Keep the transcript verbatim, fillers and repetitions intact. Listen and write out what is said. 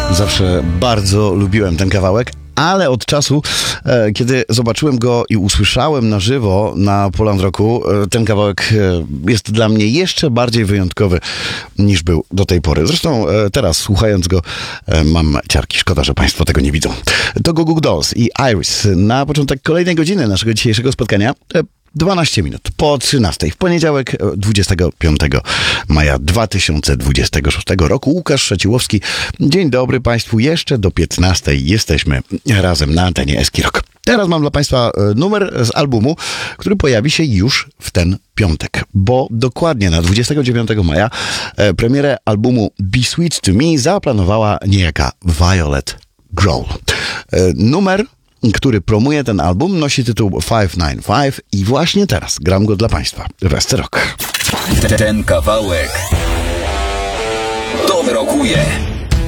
Zawsze bardzo lubiłem ten kawałek, ale od czasu, e, kiedy zobaczyłem go i usłyszałem na żywo na Poland Rocku, e, ten kawałek e, jest dla mnie jeszcze bardziej wyjątkowy niż był do tej pory. Zresztą e, teraz, słuchając go, e, mam ciarki. Szkoda, że Państwo tego nie widzą. To Goo Goo Dolls i Iris na początek kolejnej godziny naszego dzisiejszego spotkania. E, dwanaście minut po trzynastej w poniedziałek dwudziestego piątego maja dwa tysiące dwudziestego szóstego roku. Łukasz Szeciłowski. Dzień dobry Państwu. Jeszcze do piętnastej jesteśmy razem na antenie Eski Rock. Teraz mam dla Państwa numer z albumu, który pojawi się już w ten piątek, bo dokładnie na dwudziestego dziewiątego maja premierę albumu Be Sweet to Me zaplanowała niejaka Violet Grohl. Numer, który promuje ten album, nosi tytuł pięćset dziewięćdziesiąt pięć i właśnie teraz gram go dla Państwa w Esce Rock. Ten kawałek to rokuje.